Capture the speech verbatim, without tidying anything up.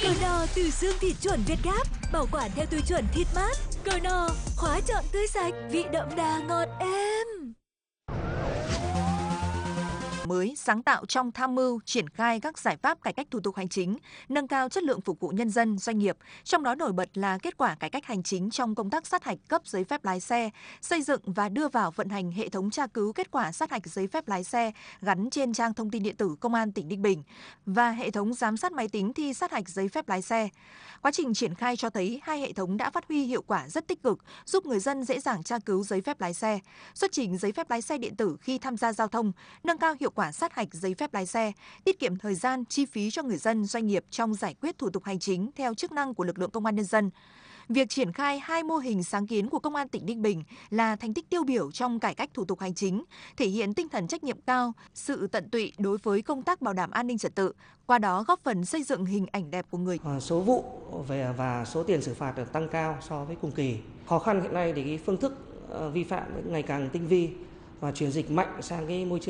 Cờ no từ xương thịt chuẩn Việt Gáp, bảo quản theo tiêu chuẩn thịt mát. Cờ no, hóa trọn tươi sạch, vị đậm đà ngọt êm. Mới sáng tạo trong tham mưu triển khai các giải pháp cải cách thủ tục hành chính, nâng cao chất lượng phục vụ nhân dân, doanh nghiệp, trong đó nổi bật là kết quả cải cách hành chính trong công tác sát hạch cấp giấy phép lái xe, xây dựng và đưa vào vận hành hệ thống tra cứu kết quả sát hạch giấy phép lái xe gắn trên trang thông tin điện tử Công an tỉnh Ninh Bình và hệ thống giám sát máy tính thi sát hạch giấy phép lái xe. Quá trình triển khai cho thấy hai hệ thống đã phát huy hiệu quả rất tích cực, giúp người dân dễ dàng tra cứu giấy phép lái xe, xuất trình giấy phép lái xe điện tử khi tham gia giao thông, nâng cao hiệu quả sát hạch giấy phép lái xe, tiết kiệm thời gian, chi phí cho người dân, doanh nghiệp trong giải quyết thủ tục hành chính theo chức năng của lực lượng công an nhân dân. Việc triển khai hai mô hình sáng kiến của Công an tỉnh Ninh Bình là thành tích tiêu biểu trong cải cách thủ tục hành chính, thể hiện tinh thần trách nhiệm cao, sự tận tụy đối với công tác bảo đảm an ninh trật tự, qua đó góp phần xây dựng hình ảnh đẹp của người. Số vụ về và số tiền xử phạt được tăng cao so với cùng kỳ. Khó khăn hiện nay thì cái phương thức vi phạm ngày càng tinh vi và chuyển dịch mạnh sang cái môi trường